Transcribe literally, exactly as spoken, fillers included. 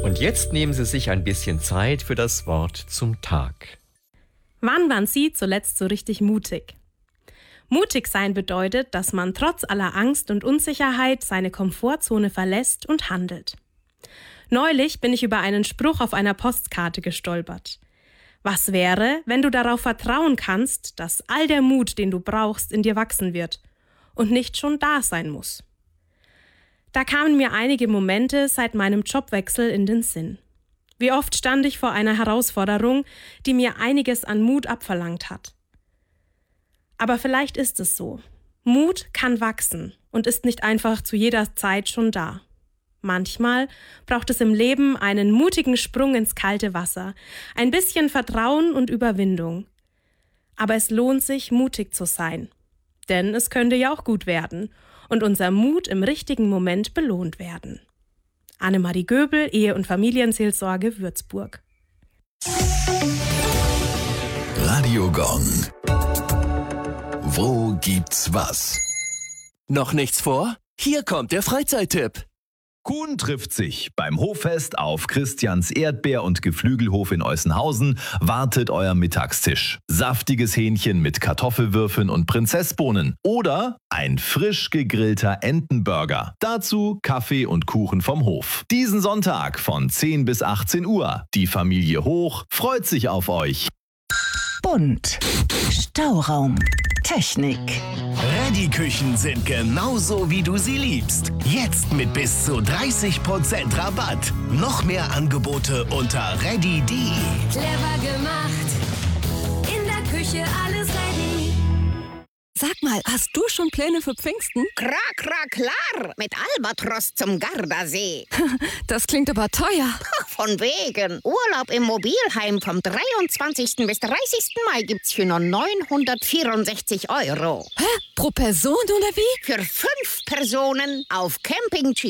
Und jetzt nehmen Sie sich ein bisschen Zeit für das Wort zum Tag. Wann waren Sie zuletzt so richtig mutig? Mutig sein bedeutet, dass man trotz aller Angst und Unsicherheit seine Komfortzone verlässt und handelt. Neulich bin ich über einen Spruch auf einer Postkarte gestolpert. Was wäre, wenn du darauf vertrauen kannst, dass all der Mut, den du brauchst, in dir wachsen wird und nicht schon da sein muss? Da kamen mir einige Momente seit meinem Jobwechsel in den Sinn. Wie oft stand ich vor einer Herausforderung, die mir einiges an Mut abverlangt hat. Aber vielleicht ist es so. Mut kann wachsen und ist nicht einfach zu jeder Zeit schon da. Manchmal braucht es im Leben einen mutigen Sprung ins kalte Wasser, ein bisschen Vertrauen und Überwindung. Aber es lohnt sich, mutig zu sein. Denn es könnte ja auch gut werden und unser Mut im richtigen Moment belohnt werden. Annemarie Göbel, Ehe- und Familienseelsorge, Würzburg. Radio Gong. Wo gibt's was? Noch nichts vor? Hier kommt der Freizeittipp. Kuhn trifft sich. Beim Hoffest auf Christians Erdbeer- und Geflügelhof in Eußenhausen wartet euer Mittagstisch. Saftiges Hähnchen mit Kartoffelwürfeln und Prinzessbohnen oder ein frisch gegrillter Entenburger. Dazu Kaffee und Kuchen vom Hof. Diesen Sonntag von zehn bis achtzehn Uhr. Die Familie Hoch freut sich auf euch. Bunt. Stauraum. Technik. Reddy-Küchen sind genauso, wie du sie liebst. Jetzt mit bis zu dreißig Prozent Rabatt. Noch mehr Angebote unter reddy punkt de. Clever gemacht. In der Küche alles ready. Sag mal, hast du schon Pläne für Pfingsten? Klar, klar, klar. Mit Albatros zum Gardasee. Das klingt aber teuer. Von wegen. Urlaub im Mobilheim vom dreiundzwanzigsten bis dreißigsten Mai gibt's für nur neunhundertvierundsechzig Euro. Hä? Pro Person oder wie? Für fünf Personen auf Camping